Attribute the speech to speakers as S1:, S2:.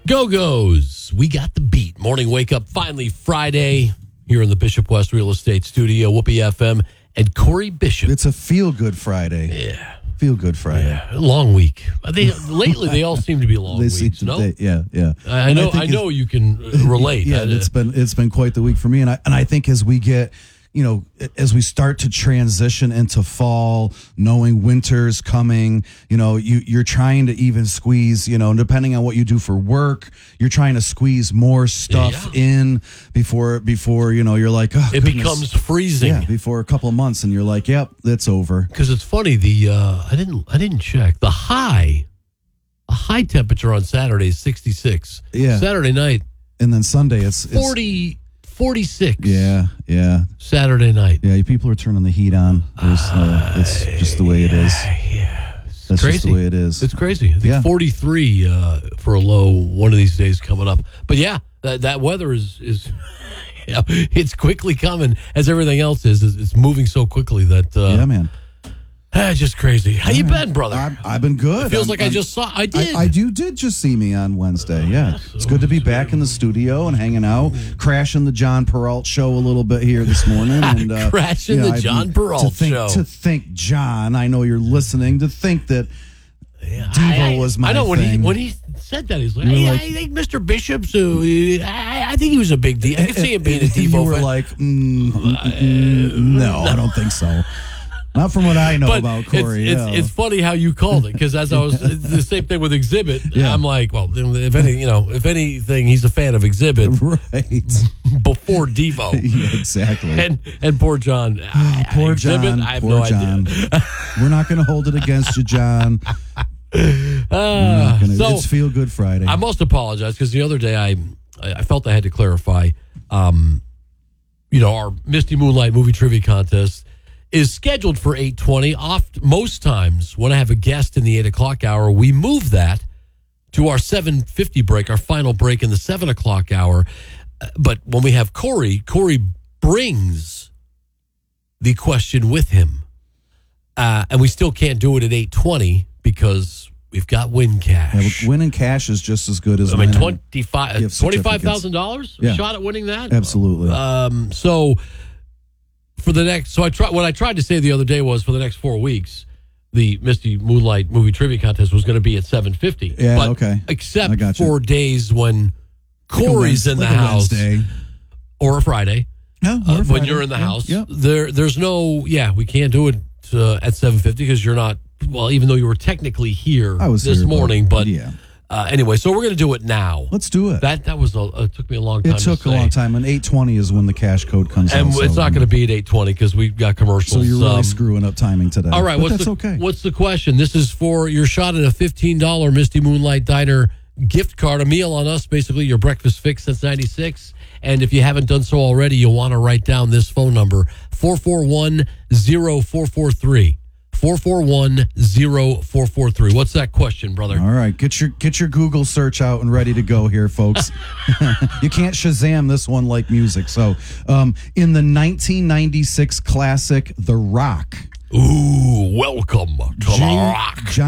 S1: Go-Go's. We got the beat. Morning wake up. Finally Friday here in the Bishop West Real Estate Studio. Whoopee FM and Corey Bishop.
S2: It's a feel-good Friday.
S1: Yeah.
S2: Feel-good Friday.
S1: Yeah. Long week. Lately, they all seem to be long weeks, no?
S2: Yeah.
S1: I know you can relate.
S2: Yeah, it's been quite the week for me. And I think as we get, as we start to transition into fall, knowing winter's coming, you're trying to even squeeze, depending on what you do for work, you're trying to squeeze more stuff in before, you're like, oh,
S1: it becomes freezing.
S2: Yeah, before a couple of months, and you're like, yep, that's over.
S1: Because it's funny, I didn't check. The high temperature on Saturday is 66.
S2: Yeah.
S1: Saturday night.
S2: And then Sunday it's
S1: 46.
S2: Yeah.
S1: Saturday night.
S2: Yeah, people are turning the heat on. It's just the way it is.
S1: Yeah.
S2: That's
S1: crazy.
S2: Just the way it is.
S1: It's crazy. I think 43 for a low one of these days coming up. But yeah, that weather is it's quickly coming, as everything else is. It's moving so quickly that
S2: yeah, man.
S1: It's just crazy. How you been, brother?
S2: I've been good.
S1: It feels like I just saw. I did.
S2: You did just see me on Wednesday. Yeah, it's good to be back in the studio and hanging out, crashing the John Peralt show a little bit here this morning, and
S1: crashing the John Peralt show.
S2: To think, John, I know you're listening. To think that Devo was my.
S1: I know
S2: thing.
S1: when he said that, he's like, I think Mr. Bishop's. I think he was a big deal. I can see him being a Devo.
S2: You were like, no, I don't think so. Not from what I know about Corey.
S1: It's funny how you called it, because as I was the same thing with Exhibit. Yeah. I'm like, well, if anything, he's a fan of Exhibit,
S2: right?
S1: Before Devo,
S2: yeah, exactly.
S1: And poor John.
S2: Poor
S1: Exhibit,
S2: John.
S1: I have
S2: poor
S1: no
S2: John.
S1: idea.
S2: We're not going to hold it against you, John. It's Feel Good Friday.
S1: I must apologize, because the other day I felt I had to clarify. Our Misty Moonlight movie trivia contest is scheduled for 8:20. Most times when I have a guest in the 8 o'clock hour, we move that to our 7:50 break, our final break in the 7 o'clock hour. But when we have Corey brings the question with him. And we still can't do it at 8:20 because we've got win cash.
S2: Yeah, winning cash is just as good as
S1: $25,000 shot at winning that.
S2: Absolutely.
S1: What I tried to say the other day was, for the next 4 weeks, the Misty Moonlight movie trivia contest was going to be at 7:50.
S2: Yeah,
S1: but
S2: okay.
S1: Except for days when Corey's in the house, or a Friday. When you're in the house, there's no. We can't do it at 7:50 because you're not. Well, even though you were technically here this morning, but anyway, so we're going to do it now.
S2: Let's do it.
S1: That took me a long time.
S2: It took a long time, and 8:20 is when the cash code comes
S1: and
S2: out.
S1: It's not going to be at 8:20 because we've got commercials.
S2: So you're really screwing up timing today.
S1: All right,
S2: that's okay.
S1: What's the question? This is for your shot at a $15 Misty Moonlight Diner gift card, a meal on us, basically your breakfast fix since 96. And if you haven't done so already, you'll want to write down this phone number, 441-0443. 441-0443. What's that question, brother?
S2: All right, get your Google search out and ready to go here, folks. You can't Shazam this one like music. So, in the 1996 classic, The Rock.
S1: Ooh, welcome to The Rock.